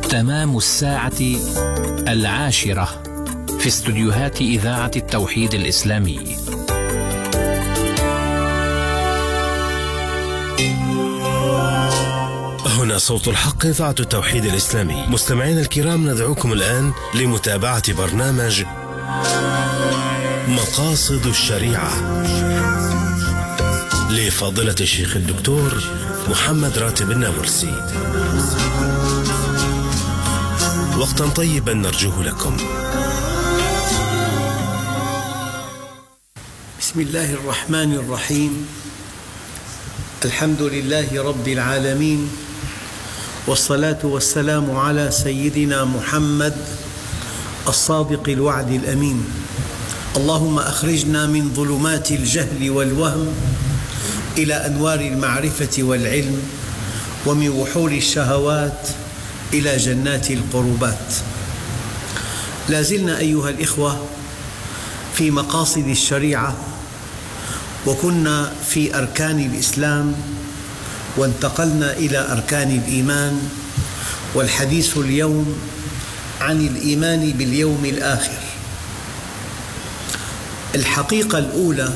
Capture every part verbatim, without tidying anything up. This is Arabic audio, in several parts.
تمام الساعة العاشرة في استديوهات إذاعة التوحيد الإسلامي. هنا صوت الحق إذاعة التوحيد الإسلامي. مستمعينا الكرام، ندعوكم الآن لمتابعة برنامج مقاصد الشريعة لفضيلة الشيخ الدكتور محمد راتب النابلسي. وقتا طيبا نرجوه لكم. بسم الله الرحمن الرحيم. الحمد لله رب العالمين، والصلاة والسلام على سيدنا محمد الصادق الوعد الأمين. اللهم أخرجنا من ظلمات الجهل والوهم إلى أنوار المعرفة والعلم، ومن وحول الشهوات إلى جنات القربات. لا زلنا أيها الإخوة في مقاصد الشريعة، وكنا في أركان الإسلام وانتقلنا إلى أركان الإيمان، والحديث اليوم عن الإيمان باليوم الآخر. الحقيقة الأولى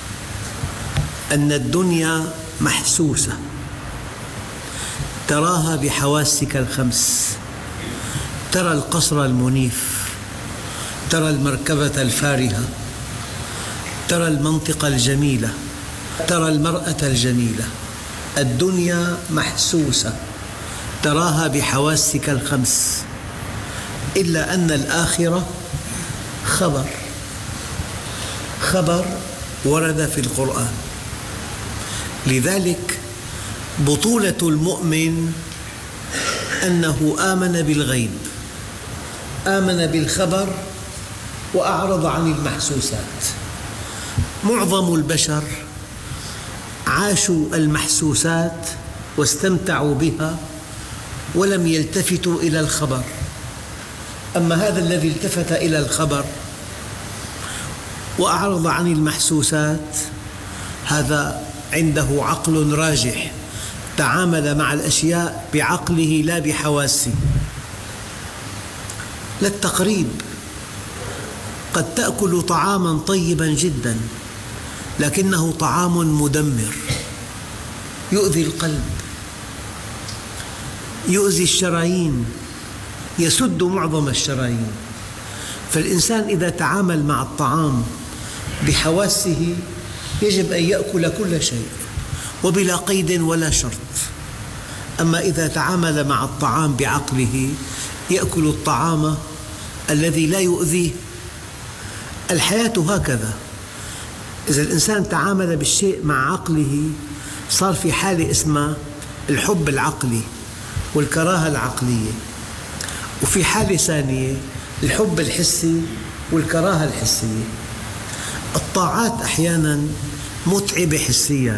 أن الدنيا محسوسة، تراها بحواسك الخمس. ترى القصر المنيف، ترى المركبة الفارهة، ترى المنطقة الجميلة، ترى المرأة الجميلة. الدنيا محسوسة، تراها بحواسك الخمس، إلا أن الآخرة خبر خبر ورد في القرآن. لذلك بطولة المؤمن أنه آمن بالغيب، آمن بالخبر وأعرض عن المحسوسات. معظم البشر عاشوا المحسوسات واستمتعوا بها ولم يلتفتوا إلى الخبر. أما هذا الذي التفت إلى الخبر وأعرض عن المحسوسات، هذا عنده عقل راجح، تعامل مع الأشياء بعقله لا بحواسه. للتقريب، قد تأكل طعاما طيبا جدا لكنه طعام مدمر، يؤذي القلب، يؤذي الشرايين، يسد معظم الشرايين. فالإنسان إذا تعامل مع الطعام بحواسه يجب أن يأكل كل شيء وبلا قيد ولا شرط. أما إذا تعامل مع الطعام بعقله يأكل الطعام الذي لا يؤذيه. الحياة هكذا، إذا الإنسان تعامل بالشيء مع عقله صار في حالة اسمها الحب العقلي والكراهة العقلية، وفي حالة ثانية الحب الحسي والكراهة الحسية. الطاعات أحيانا متعبة حسيا،